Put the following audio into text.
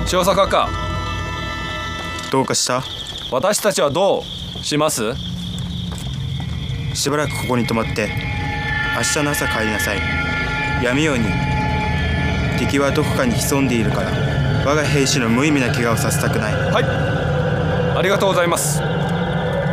塩坂か。 どうかした？ 私たちはどうします？ しばらくここに泊まって明日の朝帰りなさい。闇夜に敵はどこかに潜んでいるから我が兵士の無意味な怪我をさせたくない。 はい、ありがとうございます。